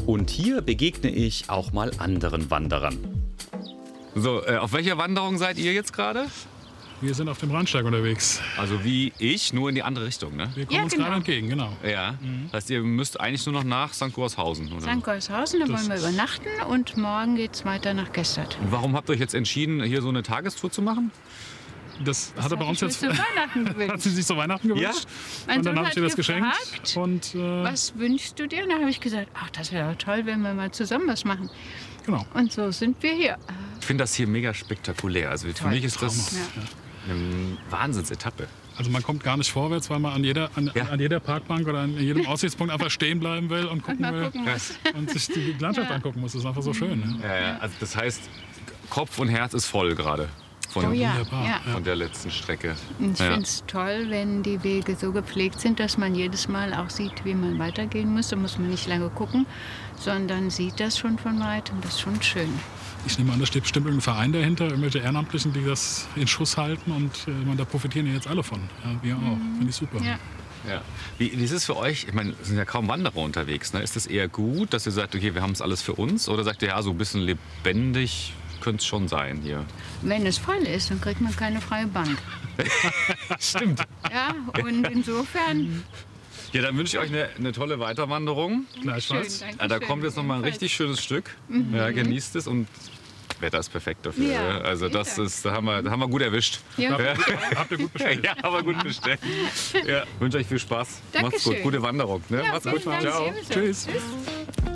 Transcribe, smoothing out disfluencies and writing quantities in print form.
Und hier begegne ich auch mal anderen Wanderern. So, auf welcher Wanderung seid ihr jetzt gerade? Wir sind auf dem Rheinsteig unterwegs. Also wie ich, nur in die andere Richtung, ne? Wir kommen uns gerade entgegen, genau. Ja, das heißt, ihr müsst eigentlich nur noch nach St. Gorshausen, oder? St. Gorshausen, da wollen wir übernachten und morgen geht's weiter nach Gestert. Und warum habt ihr euch jetzt entschieden, hier so eine Tagestour zu machen? Das hat er bei uns jetzt. Zu Weihnachten gewünscht. Hat sie sich zu Weihnachten gewünscht? Mein Und dann Sohn habe ich hat ihr das geschenkt. gefragt, Und, was wünschst du dir? Und dann habe ich gesagt, ach, das wäre doch toll, wenn wir mal zusammen was machen. genau. Und so sind wir hier. Ich finde das hier mega spektakulär. Also für mich ist das Ja. eine Wahnsinnsetappe. Also man kommt gar nicht vorwärts, weil man an jeder Parkbank oder an jedem Aussichtspunkt einfach stehen bleiben will und gucken Mal will gucken muss. und sich die Landschaft angucken muss. Das ist einfach so schön. Ne? Also das heißt, Kopf und Herz ist voll gerade von, Oh ja, Wunderbar, ja. von der letzten Strecke. Und ich finde es toll, wenn die Wege so gepflegt sind, dass man jedes Mal auch sieht, wie man weitergehen muss. Da muss man nicht lange gucken, sondern sieht das schon von weitem. Das ist schon schön. Ich nehme an, da steht bestimmt irgendein Verein dahinter, irgendwelche Ehrenamtlichen, die das in Schuss halten. Und da profitieren ja jetzt alle von. Ja, wir auch. Finde ich super. Ja. Ja. Wie ist es für euch? Ich meine, es sind ja kaum Wanderer unterwegs. Ne? Ist es eher gut, dass ihr sagt, okay, wir haben es alles für uns? Oder sagt ihr, ja, so ein bisschen lebendig könnte es schon sein hier? Wenn es voll ist, dann kriegt man keine freie Bank. Stimmt. Ja, und insofern... Ja, dann wünsche ich euch eine tolle Weiterwanderung. Gleichfalls. Schön, Da kommt jetzt noch mal ein richtig schönes Stück. Ja, genießt es und Wetter ist perfekt dafür. Ja, Ja, also das ist, da haben wir gut erwischt. Ja. Habt ihr gut bestellt. Ja, haben wir gut bestellt. Ja, wünsche euch viel Spaß. Macht's gut. Dankeschön. Gute Wanderung. Ne? Ja, Macht's gut. vielen Dank. Ciao. Ebenso. Tschüss. Tschüss.